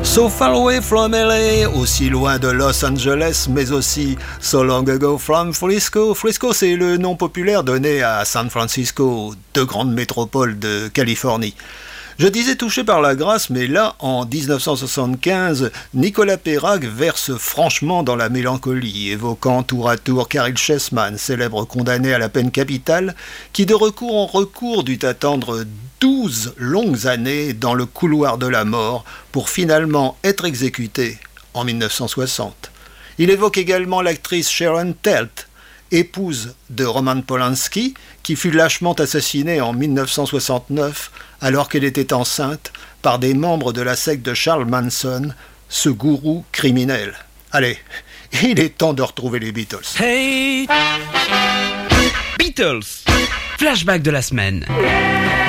So Far Away from LA, aussi loin de Los Angeles, mais aussi So Long Ago from Frisco. Frisco, c'est le nom populaire donné à San Francisco, deux grandes métropoles de Californie. Je disais touché par la grâce, mais là, en 1975, Nicolas Pérague verse franchement dans la mélancolie, évoquant tour à tour Caryl Chessman, célèbre condamné à la peine capitale, qui de recours en recours dut attendre 12 longues années dans le couloir de la mort pour finalement être exécuté en 1960. Il évoque également l'actrice Sharon Tate, épouse de Roman Polanski, qui fut lâchement assassinée en 1969 alors qu'elle était enceinte par des membres de la secte de Charles Manson, ce gourou criminel. Allez, il est temps de retrouver les Beatles. Hey Beatles, flashback de la semaine.